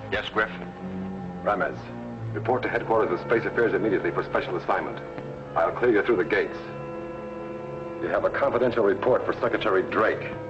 Yes, Griff? Ramez, report to headquarters of Space Affairs immediately for special assignment. I'll clear you through the gates. You have a confidential report for Secretary Drake.